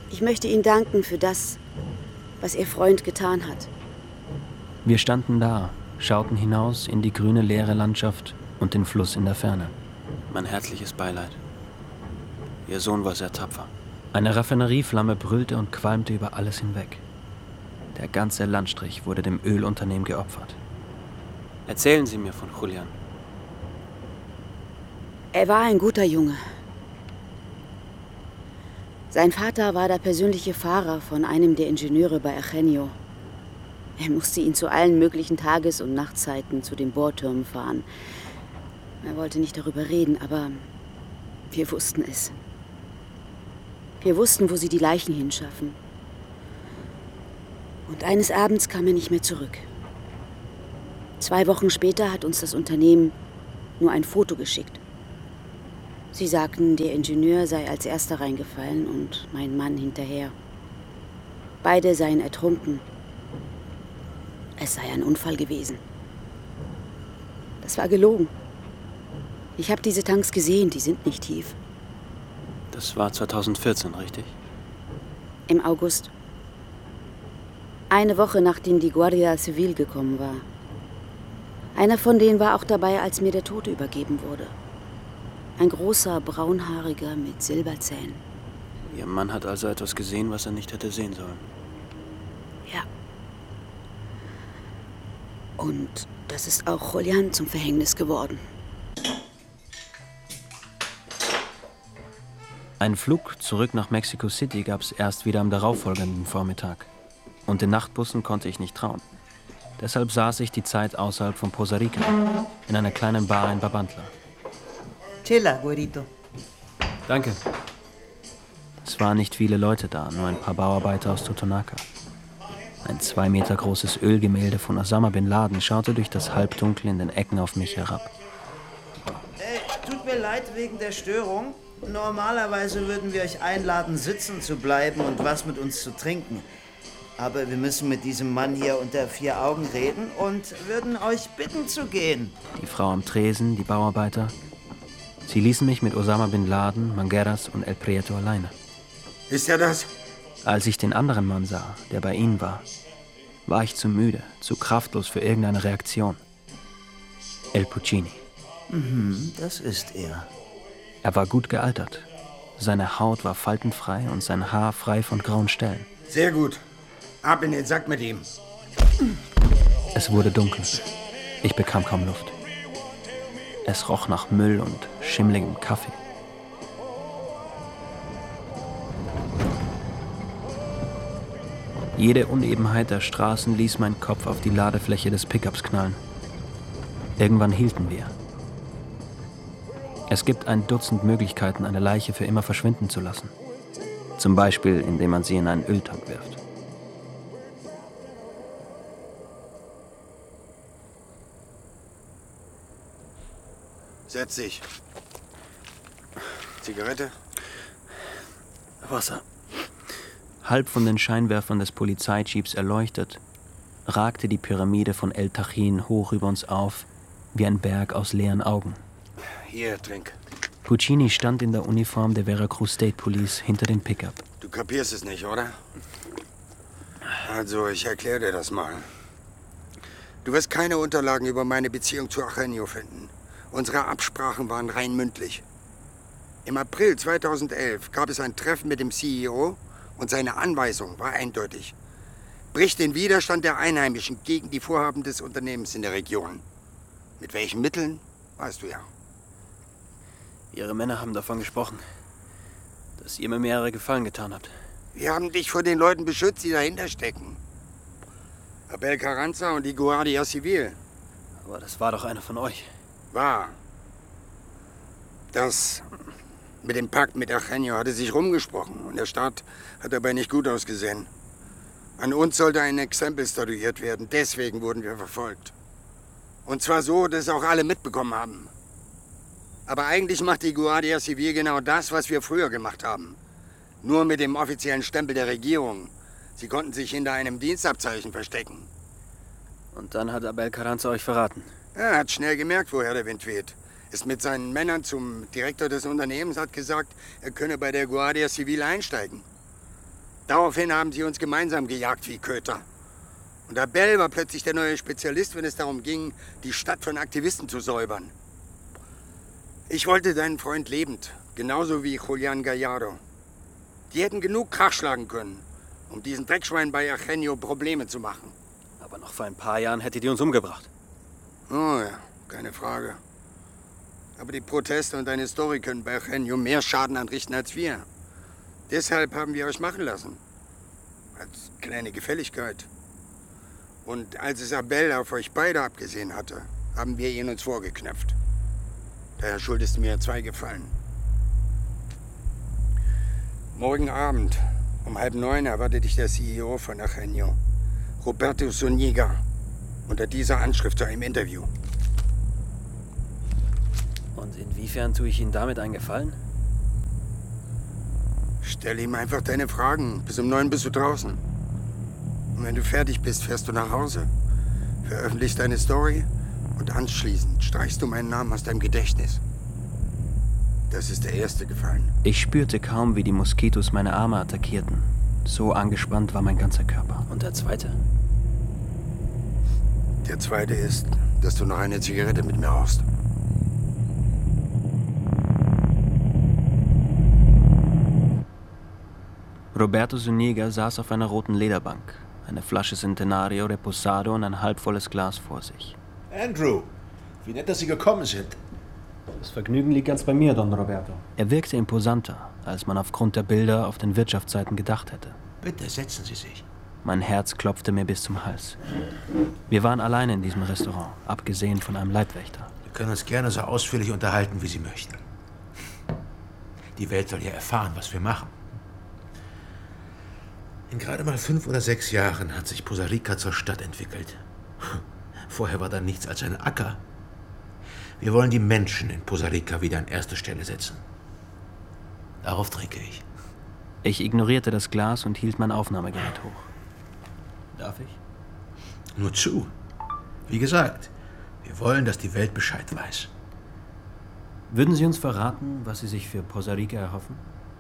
Ich möchte Ihnen danken für das, was Ihr Freund getan hat. Wir standen da, schauten hinaus in die grüne, leere Landschaft und den Fluss in der Ferne. Mein herzliches Beileid. Ihr Sohn war sehr tapfer. Eine Raffinerieflamme brüllte und qualmte über alles hinweg. Der ganze Landstrich wurde dem Ölunternehmen geopfert. Erzählen Sie mir von Julian. Er war ein guter Junge. Sein Vater war der persönliche Fahrer von einem der Ingenieure bei Eugenio. Er musste ihn zu allen möglichen Tages- und Nachtzeiten zu den Bohrtürmen fahren. Er wollte nicht darüber reden, aber wir wussten es. Wir wussten, wo sie die Leichen hinschaffen. Und eines Abends kam er nicht mehr zurück. 2 Wochen später hat uns das Unternehmen nur ein Foto geschickt. Sie sagten, der Ingenieur sei als erster reingefallen und mein Mann hinterher. Beide seien ertrunken. Es sei ein Unfall gewesen. Das war gelogen. Ich habe diese Tanks gesehen, die sind nicht tief. Das war 2014, richtig? Im August. Eine Woche nachdem die Guardia Civil gekommen war. Einer von denen war auch dabei, als mir der Tote übergeben wurde. Ein großer, braunhaariger mit Silberzähnen. Ihr Mann hat also etwas gesehen, was er nicht hätte sehen sollen. Ja. Und das ist auch Julian zum Verhängnis geworden. Einen Flug zurück nach Mexico City gab es erst wieder am darauffolgenden Vormittag. Und den Nachtbussen konnte ich nicht trauen. Deshalb saß ich die Zeit außerhalb von Poza Rica, in einer kleinen Bar in Babantla. Chela, güerito. Danke. Es waren nicht viele Leute da, nur ein paar Bauarbeiter aus Totonaca. Ein 2 Meter großes Ölgemälde von Osama Bin Laden schaute durch das Halbdunkel in den Ecken auf mich herab. Tut mir leid wegen der Störung. Normalerweise würden wir euch einladen, sitzen zu bleiben und was mit uns zu trinken. Aber wir müssen mit diesem Mann hier unter 4 Augen reden und würden euch bitten zu gehen. Die Frau am Tresen, die Bauarbeiter. Sie ließen mich mit Osama Bin Laden, Mangueras und El Prieto alleine. Ist er das? Als ich den anderen Mann sah, der bei ihnen war, war ich zu müde, zu kraftlos für irgendeine Reaktion. El Puccini. Das ist er. Er war gut gealtert. Seine Haut war faltenfrei und sein Haar frei von grauen Stellen. Sehr gut. Ab in den Sack mit ihm. Es wurde dunkel. Ich bekam kaum Luft. Es roch nach Müll und schimmligem Kaffee. Jede Unebenheit der Straßen ließ meinen Kopf auf die Ladefläche des Pickups knallen. Irgendwann hielten wir. Es gibt 1 Dutzend Möglichkeiten, eine Leiche für immer verschwinden zu lassen. Zum Beispiel, indem man sie in einen Öltank wirft. Setz dich. Zigarette? Wasser. Halb von den Scheinwerfern des Polizeijeeps erleuchtet, ragte die Pyramide von El Tachin hoch über uns auf, wie ein Berg aus leeren Augen. Hier, trink. Puccini stand in der Uniform der Veracruz State Police hinter dem Pickup. Du kapierst es nicht, oder? Also, ich erkläre dir das mal. Du wirst keine Unterlagen über meine Beziehung zu Eugenio finden. Unsere Absprachen waren rein mündlich. Im April 2011 gab es ein Treffen mit dem CEO und seine Anweisung war eindeutig. Brich den Widerstand der Einheimischen gegen die Vorhaben des Unternehmens in der Region. Mit welchen Mitteln, weißt du ja. Ihre Männer haben davon gesprochen, dass ihr mir mehrere Gefallen getan habt. Wir haben dich vor den Leuten beschützt, die dahinter stecken. Abel Carranza und die Guardia Civil. Aber das war doch einer von euch. War. Das mit dem Pakt mit Eugenio hatte sich rumgesprochen und der Staat hat dabei nicht gut ausgesehen. An uns sollte ein Exempel statuiert werden, deswegen wurden wir verfolgt. Und zwar so, dass auch alle mitbekommen haben. Aber eigentlich macht die Guardia Civil genau das, was wir früher gemacht haben. Nur mit dem offiziellen Stempel der Regierung. Sie konnten sich hinter einem Dienstabzeichen verstecken. Und dann hat Abel Carranza euch verraten. Er hat schnell gemerkt, woher der Wind weht. Ist mit seinen Männern zum Direktor des Unternehmens, hat gesagt, er könne bei der Guardia Civil einsteigen. Daraufhin haben sie uns gemeinsam gejagt wie Köter. Und Abel war plötzlich der neue Spezialist, wenn es darum ging, die Stadt von Aktivisten zu säubern. Ich wollte deinen Freund lebend, genauso wie Julián Gallardo. Die hätten genug Krach schlagen können, um diesen Dreckschwein bei Eugenio Probleme zu machen. Aber noch vor ein paar Jahren hättet ihr uns umgebracht. Oh ja, keine Frage. Aber die Proteste und deine Story können bei Eugenio mehr Schaden anrichten als wir. Deshalb haben wir euch machen lassen. Als kleine Gefälligkeit. Und als Isabel auf euch beide abgesehen hatte, haben wir ihn uns vorgeknöpft. Daher schuldest du mir 2 Gefallen. Morgen Abend um 8:30 erwartet dich der CEO von Eugenio, Roberto Zuniga, unter dieser Anschrift zu einem Interview. Und inwiefern tue ich Ihnen damit einen Gefallen? Stell ihm einfach deine Fragen. Bis um 9 bist du draußen. Und wenn du fertig bist, fährst du nach Hause, veröffentlichst deine Story und anschließend streichst du meinen Namen aus deinem Gedächtnis. Das ist der erste Gefallen. Ich spürte kaum, wie die Moskitos meine Arme attackierten. So angespannt war mein ganzer Körper. Und der zweite? Der zweite ist, dass du noch eine Zigarette mit mir rauchst. Roberto Zuniga saß auf einer roten Lederbank, eine Flasche Centenario Reposado und ein halbvolles Glas vor sich. Andrew, wie nett, dass Sie gekommen sind. Das Vergnügen liegt ganz bei mir, Don Roberto. Er wirkte imposanter, als man aufgrund der Bilder auf den Wirtschaftsseiten gedacht hätte. Bitte setzen Sie sich. Mein Herz klopfte mir bis zum Hals. Wir waren alleine in diesem Restaurant, abgesehen von einem Leibwächter. Wir können uns gerne so ausführlich unterhalten, wie Sie möchten. Die Welt soll ja erfahren, was wir machen. In gerade mal 5 oder 6 Jahren hat sich Poza Rica zur Stadt entwickelt. Vorher war da nichts als ein Acker. Wir wollen die Menschen in Poza Rica wieder an erste Stelle setzen. Darauf trinke ich. Ich ignorierte das Glas und hielt mein Aufnahmegerät hoch. Darf ich? Nur zu. Wie gesagt, wir wollen, dass die Welt Bescheid weiß. Würden Sie uns verraten, was Sie sich für Poza Rica erhoffen?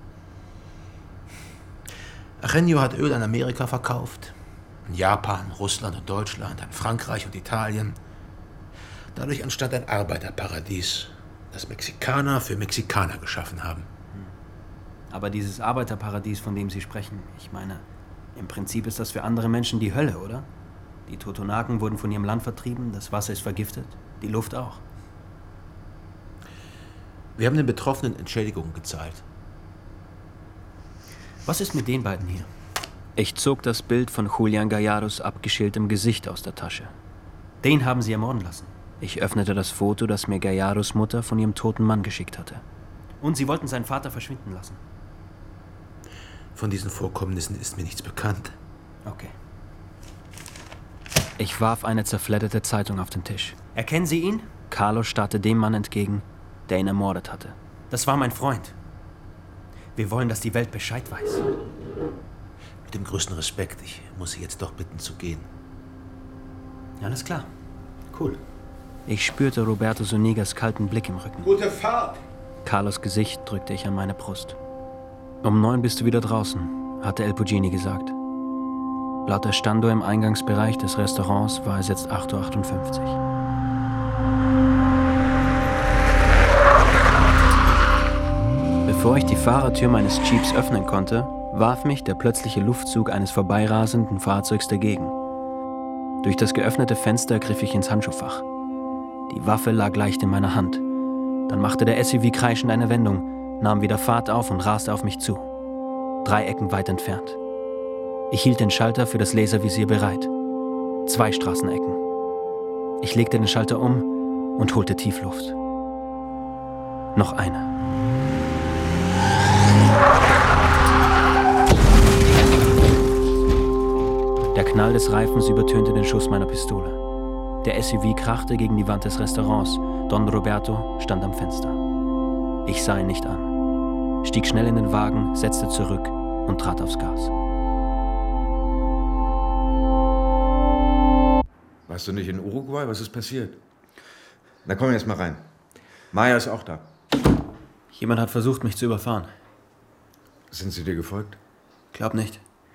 Eugenio hat Öl an Amerika verkauft. An Japan, Russland und Deutschland, an Frankreich und Italien. Dadurch entstand ein Arbeiterparadies, das Mexikaner für Mexikaner geschaffen haben. Aber dieses Arbeiterparadies, von dem Sie sprechen, ich meine, im Prinzip ist das für andere Menschen die Hölle, oder? Die Totonaken wurden von ihrem Land vertrieben, das Wasser ist vergiftet, die Luft auch. Wir haben den Betroffenen Entschädigungen gezahlt. Was ist mit den beiden hier? Ich zog das Bild von Julián Gallardos abgeschältem Gesicht aus der Tasche. Den haben Sie ermorden lassen. Ich öffnete das Foto, das mir Gallardos Mutter von ihrem toten Mann geschickt hatte. Und Sie wollten seinen Vater verschwinden lassen. Von diesen Vorkommnissen ist mir nichts bekannt. Okay. Ich warf eine zerfledderte Zeitung auf den Tisch. Erkennen Sie ihn? Carlos starrte dem Mann entgegen, der ihn ermordet hatte. Das war mein Freund. Wir wollen, dass die Welt Bescheid weiß. Mit dem größten Respekt, ich muss Sie jetzt doch bitten zu gehen. Alles klar. Cool. Ich spürte Roberto Zunigas kalten Blick im Rücken. Gute Fahrt! Carlos Gesicht drückte ich an meine Brust. Um 9 bist du wieder draußen, hatte El Pugini gesagt. Laut der Standuhr im Eingangsbereich des Restaurants war es jetzt 8:58 Uhr. Bevor ich die Fahrertür meines Jeeps öffnen konnte, warf mich der plötzliche Luftzug eines vorbeirasenden Fahrzeugs dagegen. Durch das geöffnete Fenster griff ich ins Handschuhfach. Die Waffe lag leicht in meiner Hand. Dann machte der SUV kreischend eine Wendung, nahm wieder Fahrt auf und raste auf mich zu. 3 Ecken weit entfernt. Ich hielt den Schalter für das Laservisier bereit. 2 Straßenecken. Ich legte den Schalter um und holte Tiefluft. Noch eine. Der Knall des Reifens übertönte den Schuss meiner Pistole. Der SUV krachte gegen die Wand des Restaurants. Don Roberto stand am Fenster. Ich sah ihn nicht an, stieg schnell in den Wagen, setzte zurück und trat aufs Gas. Warst du nicht in Uruguay? Was ist passiert? Na komm jetzt mal rein. Maya ist auch da. Jemand hat versucht, mich zu überfahren. Sind sie dir gefolgt? Glaub nicht.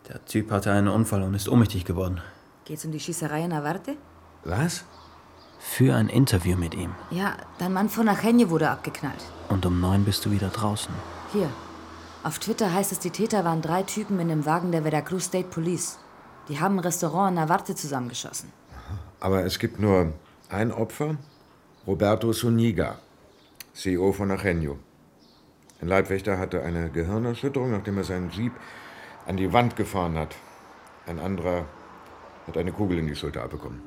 Der Typ hatte einen Unfall und ist ohnmächtig geworden. Geht's um die Schießerei in Avarte? Was? Für ein Interview mit ihm. Ja, dein Mann von Achenje wurde abgeknallt. Und um 9 bist du wieder draußen. Hier. Auf Twitter heißt es, die Täter waren 3 Typen in einem Wagen der Veracruz State Police. Die haben ein Restaurant in Avarte zusammengeschossen. Aber es gibt nur ein Opfer, Roberto Zuniga, CEO von Achenjo. Ein Leibwächter hatte eine Gehirnerschütterung, nachdem er seinen Jeep an die Wand gefahren hat. Ein anderer hat eine Kugel in die Schulter abbekommen.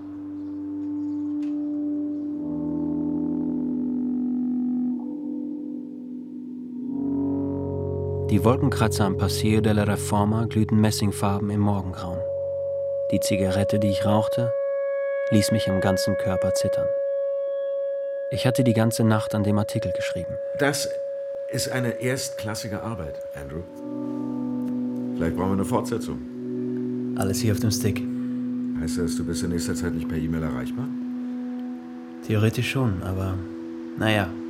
Die Wolkenkratzer am Paseo de la Reforma glühten messingfarben im Morgengrauen. Die Zigarette, die ich rauchte, ließ mich am ganzen Körper zittern. Ich hatte die ganze Nacht an dem Artikel geschrieben. Das ist eine erstklassige Arbeit, Andrew. Vielleicht brauchen wir eine Fortsetzung. Alles hier auf dem Stick. Heißt das, du bist in nächster Zeit nicht per E-Mail erreichbar? Theoretisch schon, aber naja,